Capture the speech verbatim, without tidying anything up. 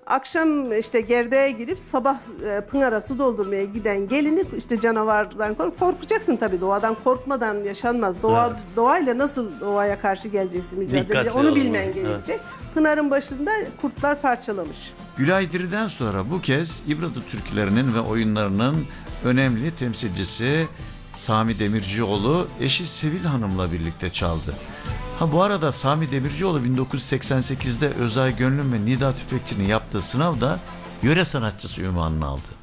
akşam işte gerdeğe girip sabah e, Pınar'a su doldurmaya giden gelini işte canavardan kork korkacaksın tabii, doğadan korkmadan yaşanmaz. Doğa Evet. doğayla nasıl doğaya karşı geleceksin mücadele, Dikkatli onu bilmen olmalısın, gerekecek. evet. Pınar'ın başında kurtlar parçalamış. Gülay Diri'den sonra bu kez İbradı türkülerinin ve oyunlarının önemli temsilcisi Sami Demircioğlu eşi Sevil Hanım'la birlikte çaldı. Ha bu arada Sami Demircioğlu bin dokuz yüz seksen sekizde Özay Gönlüm ve Nida Tüfekçi'nin yaptığı sınavda yöre sanatçısı unvanını aldı.